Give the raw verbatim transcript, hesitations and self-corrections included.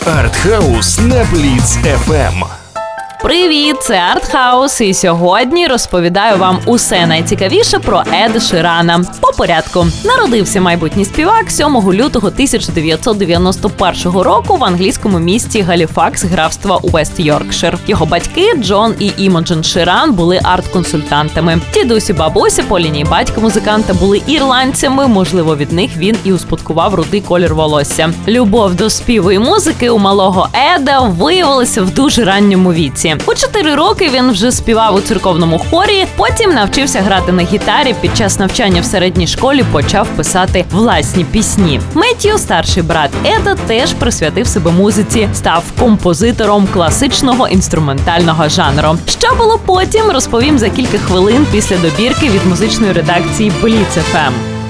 Артхаус на Бліц еф ем. Привіт, це Артхаус, і сьогодні розповідаю вам усе найцікавіше про Еда Ширана. По порядку. Народився майбутній співак сьомого лютого тисяча дев'ятсот дев'яносто першого року в англійському місті Галіфакс, графства Уест-Йоркшир. Його батьки Джон і Імоджен Ширан були арт-консультантами. Дідусь і бабуся по лінії батька музиканта були ірландцями, можливо, від них він і успадкував рудий колір волосся. Любов до співу і музики у малого Еда виявилася в дуже ранньому віці. У чотири роки він вже співав у церковному хорі, потім навчився грати на гітарі, під час навчання в середній школі почав писати власні пісні. Меттью, старший брат Еда, теж присвятив себе музиці, став композитором класичного інструментального жанру. Що було потім, розповім за кілька хвилин після добірки від музичної редакції Бліц еф ем.